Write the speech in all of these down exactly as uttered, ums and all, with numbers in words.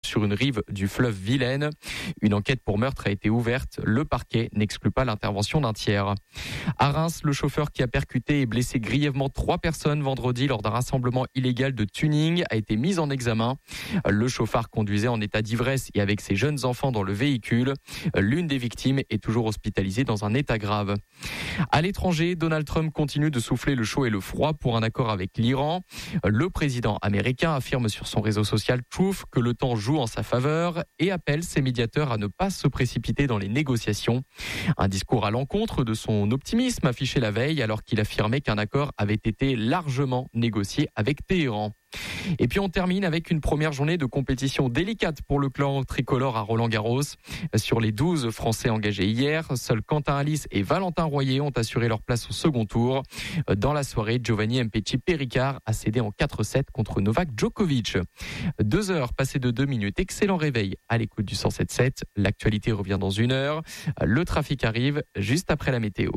sur une rive du fleuve Vilaine. Une enquête pour meurtre a été ouverte. Le parquet n'exclut pas l'intervention d'un tiers. À Reims, le chauffeur qui a percuté et blessé grièvement trois personnes vendredi lors d'un rassemblement illégal de tuning a été mis en examen. Le chauffard conduisait en état d'ivresse et avec ses jeunes enfants dans le véhicule. L'une des victimes est toujours hospitalisée dans un état grave. À l'étranger, Donald Trump continue de souffler le chaud et le froid pour un accord avec l'Iran. Le président américain affirme sur son réseau social Truth que le temps joue en sa faveur et appelle ses médiateurs à ne pas se précipiter dans les négociations. Un discours à l'encontre de son optimisme affiché la veille alors qu'il affirmait qu'un accord avait été largement négocié avec Téhéran. Et puis on termine avec une première journée de compétition délicate pour le clan tricolore à Roland-Garros. Sur les douze Français engagés hier, seuls Quentin Halys et Valentin Royer ont assuré leur place au second tour. Dans la soirée, Giovanni Mpetshi Péricard a cédé en quatre sept contre Novak Djokovic. Deux heures passées de deux minutes, excellent réveil à l'écoute du cent sept sept. L'actualité revient dans une heure. Le trafic arrive juste après la météo.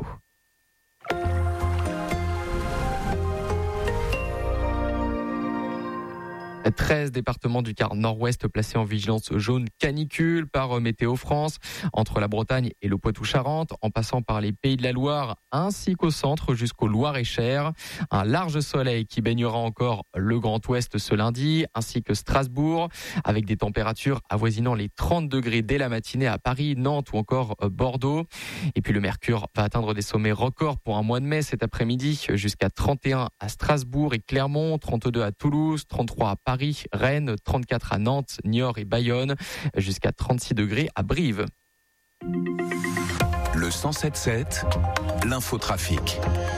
treize départements du quart nord-ouest placés en vigilance jaune canicule par Météo France, entre la Bretagne et le Poitou-Charentes, en passant par les Pays de la Loire ainsi qu'au centre jusqu'au Loir-et-Cher. Un large soleil qui baignera encore le Grand Ouest ce lundi, ainsi que Strasbourg, avec des températures avoisinant les trente degrés dès la matinée à Paris, Nantes ou encore Bordeaux. Et puis le mercure va atteindre des sommets records pour un mois de mai cet après-midi, jusqu'à trente et un à Strasbourg et Clermont, trente-deux à Toulouse, trente-trois à Paris. Paris, Rennes, trente-quatre à Nantes, Niort et Bayonne, jusqu'à trente-six degrés à Brive. Le cent sept sept, l'infotrafic.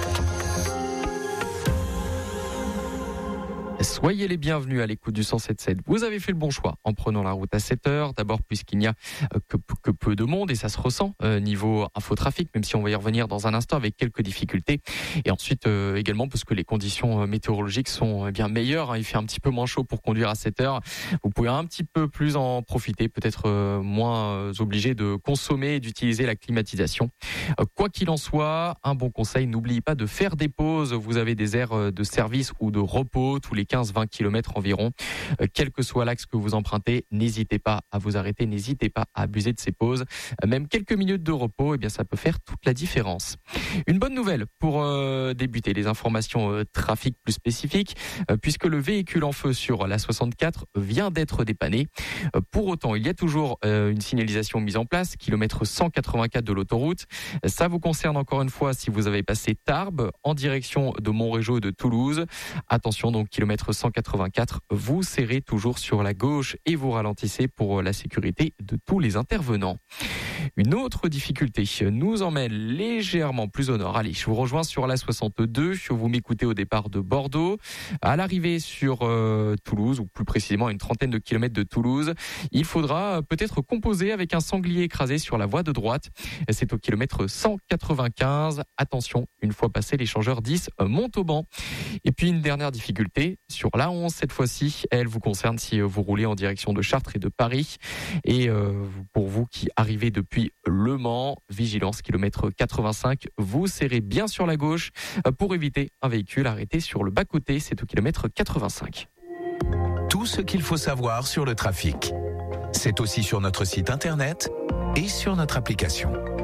Soyez les bienvenus à l'écoute du cent sept sept. Vous avez fait le bon choix en prenant la route à sept heures. D'abord puisqu'il n'y a que, que peu de monde et ça se ressent euh, niveau infotrafic, même si on va y revenir dans un instant avec quelques difficultés. Et ensuite euh, également parce que les conditions météorologiques sont eh bien meilleures. Hein. Il fait un petit peu moins chaud pour conduire à sept heures. Vous pouvez un petit peu plus en profiter, peut-être euh, moins euh, obligé de consommer et d'utiliser la climatisation. Euh, quoi qu'il en soit, un bon conseil, n'oubliez pas de faire des pauses. Vous avez des aires de service ou de repos tous les quinze à vingt kilomètres environ. Euh, quel que soit l'axe que vous empruntez, n'hésitez pas à vous arrêter, n'hésitez pas à abuser de ces pauses. Euh, même quelques minutes de repos, eh bien, ça peut faire toute la différence. Une bonne nouvelle pour euh, débuter les informations euh, trafic plus spécifiques, euh, puisque le véhicule en feu sur la soixante-quatre vient d'être dépanné. Euh, pour autant, il y a toujours euh, une signalisation mise en place, kilomètre cent quatre-vingt-quatre de l'autoroute. Ça vous concerne encore une fois si vous avez passé Tarbes en direction de Montrégeau et de Toulouse. Attention donc, kilomètre cent quatre-vingt-quatre, vous serrez toujours sur la gauche et vous ralentissez pour la sécurité de tous les intervenants. Une autre difficulté nous emmène légèrement plus au nord. Allez, je vous rejoins sur la soixante-deux. Vous m'écoutez au départ de Bordeaux. À l'arrivée sur euh, Toulouse, ou plus précisément à une trentaine de kilomètres de Toulouse, il faudra peut-être composer avec un sanglier écrasé sur la voie de droite. C'est au kilomètre cent quatre-vingt-quinze. Attention, une fois passé l'échangeur dix Montauban. Et puis une dernière difficulté sur l'A onze, cette fois-ci, elle vous concerne si vous roulez en direction de Chartres et de Paris. Et euh, pour vous qui arrivez depuis Le Mans, vigilance, kilomètre quatre-vingt-cinq, vous serrez bien sur la gauche pour éviter un véhicule arrêté sur le bas-côté, c'est au kilomètre quatre-vingt-cinq. Tout ce qu'il faut savoir sur le trafic, c'est aussi sur notre site internet et sur notre application.